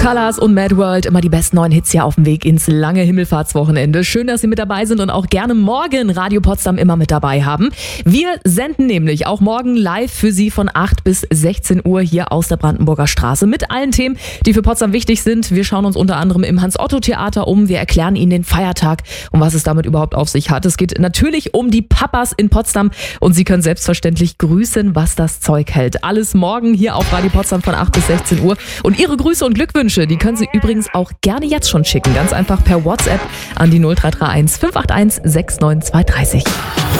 Colors und Mad World, immer die besten neuen Hits hier auf dem Weg ins lange Himmelfahrtswochenende. Schön, dass Sie mit dabei sind und auch gerne morgen Radio Potsdam immer mit dabei haben. Wir senden nämlich auch morgen live für Sie von 8 bis 16 Uhr hier aus der Brandenburger Straße mit allen Themen, die für Potsdam wichtig sind. Wir schauen uns unter anderem im Hans-Otto-Theater um. Wir erklären Ihnen den Feiertag und was es damit überhaupt auf sich hat. Es geht natürlich um die Papas in Potsdam und Sie können selbstverständlich grüßen, was das Zeug hält. Alles morgen hier auf Radio Potsdam von 8 bis 16 Uhr. Und Ihre Grüße und Glückwünsche, die können Sie übrigens auch gerne jetzt schon schicken. Ganz einfach per WhatsApp an die 0331 581 69230.